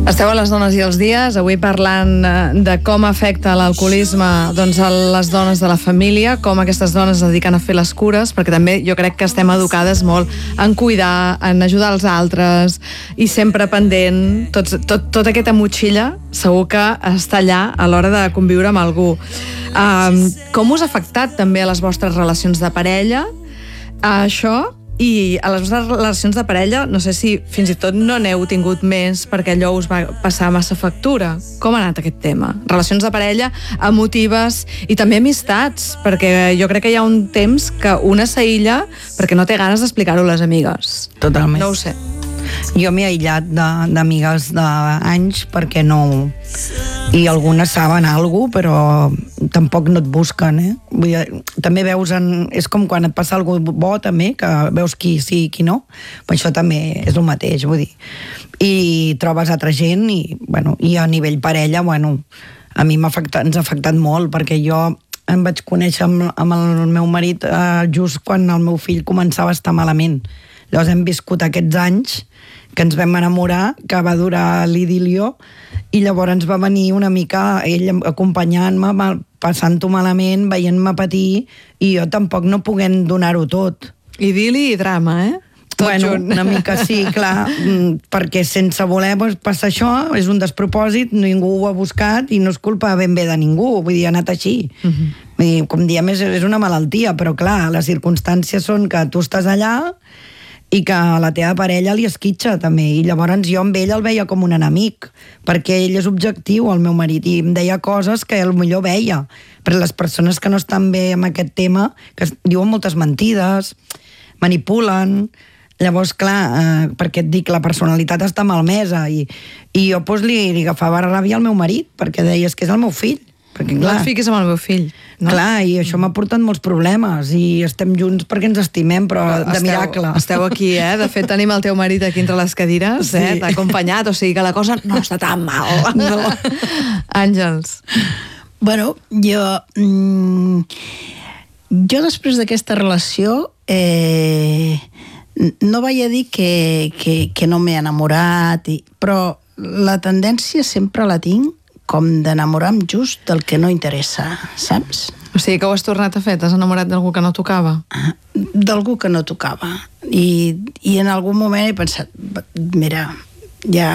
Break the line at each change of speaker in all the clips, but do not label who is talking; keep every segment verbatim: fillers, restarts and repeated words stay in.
Esteu a les dones i els dies, avui parlant de com afecta l'alcoholisme doncs, a les dones de la família, com aquestes dones es dediquen a fer les cures, perquè també jo crec que estem educades molt en cuidar, en ajudar els altres i sempre pendent, tot, tot, tota aquesta motxilla segur que està allà a l'hora de conviure amb algú. Um, com us ha afectat també a les vostres relacions de parella a això? I a les vostres relacions de parella, no sé si fins i tot no n'heu tingut més perquè allò us va passar massa factura. Com ha anat aquest tema? Relacions de parella, emotives i també amistats, perquè jo crec que hi ha un temps que una s'aïlla perquè no té ganes d'explicar-ho a les amigues.
Totalment.
No ho sé.
Jo m'he aïllat d'amigues d'anys perquè no... I algunes saben alguna cosa, però tampoc no et busquen, eh? Vull dir, també veus en... És com quan et passa alguna cosa bo, també, que veus qui sí i qui no. Però això també és el mateix, vull dir. I trobes altra gent i, bueno, i a nivell parella, bueno, a mi m'ha afectat, ens ha afectat molt, perquè jo em vaig conèixer amb, amb el meu marit eh, just quan el meu fill començava a estar malament. Llavors hem viscut aquests anys que ens vam enamorar, que va durar l'idilio, i llavors ens va venir una mica ell acompanyant-me, passant-ho malament, veient-me patir, i jo tampoc no puguem donar-ho tot.
Idili i drama, eh? Tot
bueno,
junt.
Una mica sí, clar, perquè sense voler passar això, és un despropòsit, ningú ho ha buscat i no és culpa ben bé de ningú, vull dir, ha anat així. Uh-huh. Vull dir, com diem, és, és una malaltia, però clar, les circumstàncies són que tu estàs allà i que a la teva parella li esquitxa també, i llavors jo amb ell el veia com un enemic, perquè ell és objectiu, el meu marit, i em deia coses que ell millor veia, però les persones que no estan bé amb aquest tema, que diuen moltes mentides, manipulen, llavors clar, eh, perquè et dic, la personalitat està malmesa, i, i jo pues, li, li agafava ràbia al meu marit, perquè deia, és que és el meu fill, perquè clar...
No et fiquis amb el meu fill. No?
Clar, i això m'ha portat molts problemes, i estem junts perquè ens estimem, però de
esteu,
miracle.
Esteu aquí, eh? De fet, tenim el teu marit aquí entre les cadires, eh?
Sí.
T'ha acompanyat, o sigui que la cosa no està tan mal.
No.
Àngels.
Bueno, jo... Mm, jo després d'aquesta relació eh, no vaig a dir que, que, que no m'he enamorat, i, però la tendència sempre la tinc com d'enamorar-me just del que no interessa, saps?
O sigui que ho has tornat a fer, t'has enamorat d'algú que no tocava?
D'algú que no tocava. I, i en algun moment he pensat, mira, ja...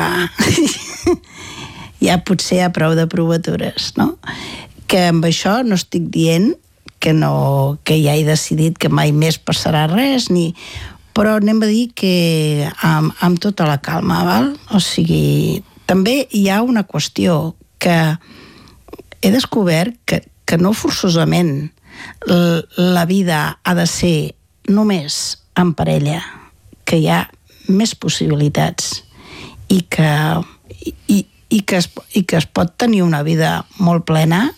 ja potser hi ha prou de provatures, no? Que amb això no estic dient que, no, que ja he decidit que mai més passarà res, ni... però anem a dir que amb, amb tota la calma, val? O sigui, també hi ha una qüestió que he descobert que, que no forçosament la vida ha de ser només en parella, que hi ha més possibilitats i que, i, i que, es, i que es pot tenir una vida molt plena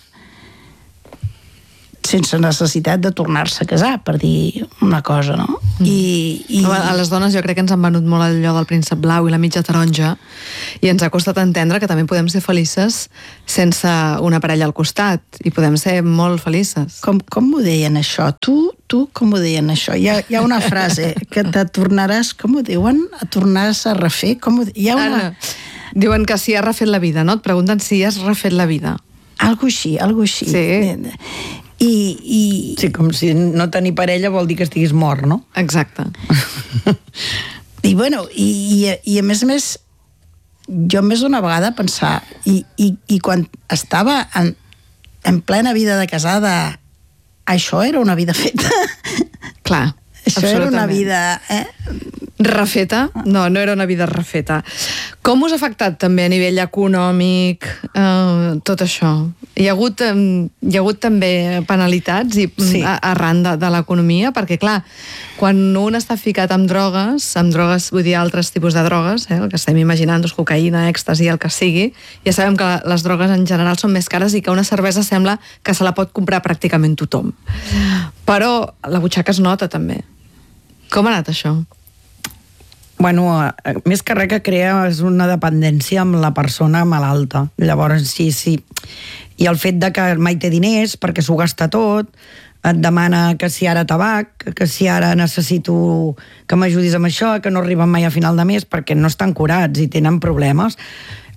sense necessitat de tornar-se a casar, per dir una cosa, no?
Mm.
I, i...
A les dones jo crec que ens han venut molt allò del príncep blau i la mitja taronja, i ens ha costat entendre que també podem ser felices sense una parella al costat, i podem ser molt felices.
Com, com ho deien això? Tu, tu com ho deien això? Hi ha, hi ha una frase que te tornaràs, com ho diuen? A tornaràs a refer? Com ho, hi ha una...
Anna, diuen que si has refet la vida, no? Et pregunten si has refet la vida.
Algo així, algo així.
Sí.
I, i...
Sí, com si no tenir parella vol dir que estiguis mort, no?
Exacte.
I bueno, i, i, i a més a més, jo més d'una vegada pensar, i, i, i quan estava en, en plena vida de casada, això era una vida feta.
Clar,
això era una vida... Eh?
Refeta? No, no era una vida refeta. Com us ha afectat també a nivell econòmic eh, tot això? Hi ha hagut, eh, hi ha hagut també penalitats i, sí. arran de, de l'economia? Perquè, clar, quan un està ficat amb drogues, amb drogues, vull dir altres tipus de drogues, eh, el que estem imaginant, doncs, cocaïna, èxtasi, el que sigui, ja sabem que les drogues en general són més cares i que una cervesa sembla que se la pot comprar pràcticament tothom. Però la butxaca es nota també. Com ha anat això?
Bueno, més que res que crea és una dependència amb la persona malalta. Llavors, sí, sí. I el fet de que mai té diners perquè s'ho gasta tot, et demana que si ara tabac, que si ara necessito que m'ajudis amb això, que no arriben mai a final de mes perquè no estan curats i tenen problemes.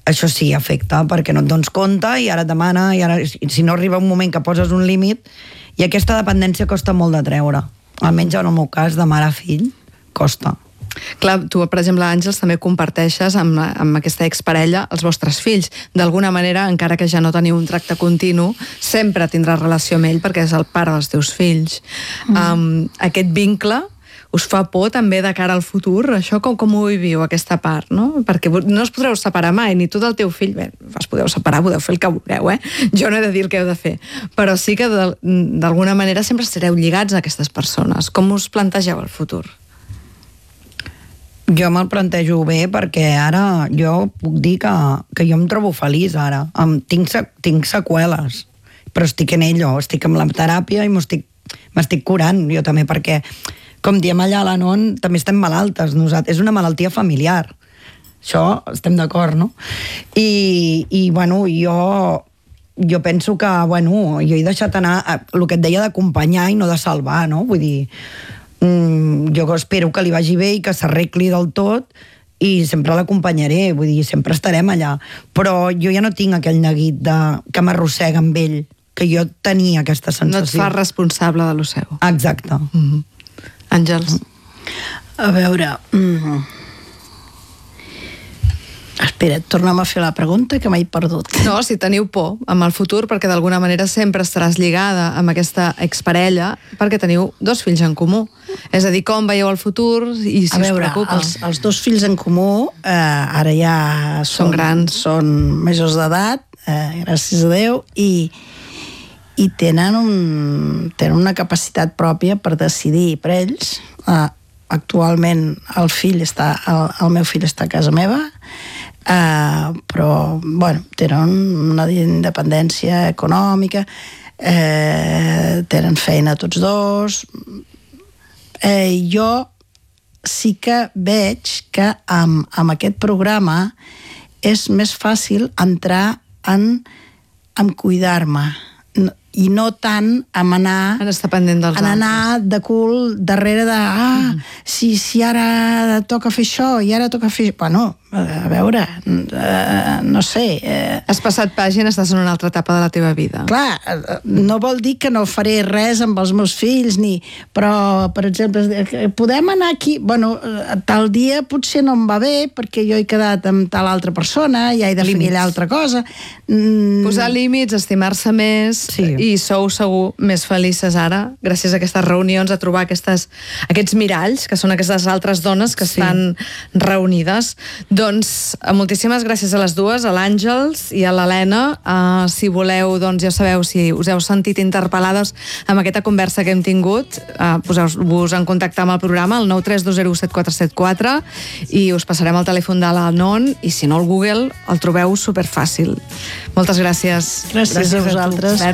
això sí, afecta, perquè no et dones compte i ara et demana, i ara, si no arriba un moment que poses un límit, i aquesta dependència costa molt de treure. Almenys en el meu cas, de mare a fill, costa.
Clar, tu, per exemple, Àngels, també comparteixes amb, amb aquesta exparella els vostres fills. D'alguna manera, encara que ja no teniu un tracte continu, sempre tindràs relació amb ell perquè és el pare dels teus fills. Mm. Um, aquest vincle us fa por també de cara al futur? Això com, com ho viviu, aquesta part, no? Perquè no us podreu separar mai, ni tu del teu fill. Bé, us podeu separar, podeu fer el que vulgueu, eh? Jo no he de dir el que heu de fer. Però sí que d'alguna manera sempre estareu lligats a aquestes persones. Com us plantegeu el futur?
Jo me'l plantejo bé perquè ara jo puc dir que, que jo em trobo feliç ara. Em, tinc, tinc seqüeles, però estic en ello, estic amb la teràpia i m'estic curant jo també, perquè com diem allà a l'Anon, també estem malaltes nosaltres, és una malaltia familiar, això estem d'acord, no? I, i bueno, jo jo penso que, bueno, jo he deixat anar el que et deia d'acompanyar i no de salvar, no? Vull dir, mmm, jo espero que li vagi bé i que s'arregli del tot i sempre l'acompanyaré, vull dir, sempre estarem allà, però jo ja no tinc aquell neguit de, que m'arrossega amb ell, que jo tenia aquesta sensació.
No et fa responsable de lo seu.
Exacte.
Mm-hmm. Àngels.
A veure... Mm. Espera, torna'm a fer la pregunta que m'he perdut.
No, si teniu por amb el futur, perquè d'alguna manera sempre estaràs lligada amb aquesta exparella, perquè teniu dos fills en comú. És a dir, com veieu el futur i si
a veure,
us preocupa.
Els, els dos fills en comú eh, ara ja són,
són grans,
són majors d'edat, eh, gràcies a Déu, i i tenen, un, tenen una capacitat pròpia per decidir per ells. Uh, actualment el fill està, el, el meu fill està a casa meva, uh, però bueno, tenen una independència econòmica, uh, tenen feina tots dos. Uh, jo sí que veig que amb, amb aquest programa és més fàcil entrar en, en cuidar-me, i no tant en anar
en estar pendent dels
en anar
altres.
de cul darrere de ah, mm. si, si ara toca fer això i ara toca fer... Bueno, a veure, uh, no sé... Uh,
Has passat pàgina, estàs en una altra etapa de la teva vida.
Clar, no vol dir que no faré res amb els meus fills, ni... Però, per exemple, podem anar aquí... Bueno, tal dia potser no em va bé perquè jo he quedat amb tal altra persona, ja he de fer aquella altra cosa.
Mm. Posar límits, estimar-se més,
sí.
I sou segur més felices ara, gràcies a aquestes reunions, a trobar aquestes, aquests miralls, que són aquestes altres dones que sí. Estan reunides. Doncs moltíssimes gràcies a les dues, a l'Àngels i a l'Helena. Uh, si voleu, doncs ja sabeu, si us heu sentit interpel·lades amb aquesta conversa que hem tingut, uh, poseu-vos en contacte amb el programa, el nou tres dos zero set quatre set quatre, i us passarem el telèfon de l'Anon, i si no, el Google el trobeu superfàcil. Moltes gràcies.
Gràcies, gràcies a vosaltres.